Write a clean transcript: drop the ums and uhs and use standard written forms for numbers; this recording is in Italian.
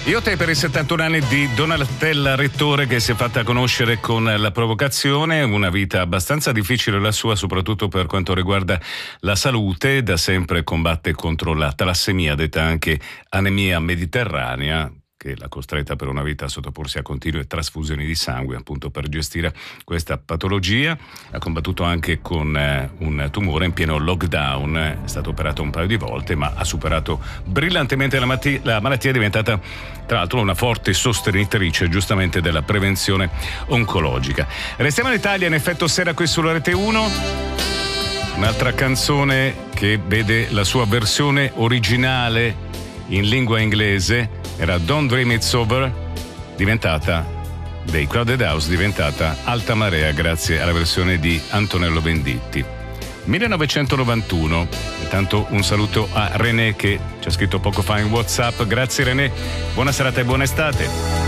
Io te per i 71 anni di Donatella Rettore, che si è fatta conoscere con la provocazione, una vita abbastanza difficile la sua, soprattutto per quanto riguarda la salute. Da sempre combatte contro la talassemia, detta anche anemia mediterranea, che l'ha costretta per una vita a sottoporsi a continue trasfusioni di sangue appunto per gestire questa patologia. Ha combattuto anche con un tumore in pieno lockdown, è stato operato un paio di volte ma ha superato brillantemente la malattia, è diventata tra l'altro una forte sostenitrice giustamente della prevenzione oncologica. Restiamo in Italia, in effetto sera qui sulla Rete 1. Un'altra canzone che vede la sua versione originale in lingua inglese era Don't Dream It's Over, diventata dei Crowded House, diventata Alta Marea grazie alla versione di Antonello Venditti. 1991. Intanto un saluto a René che ci ha scritto poco fa in WhatsApp. Grazie René, buona serata e buona estate.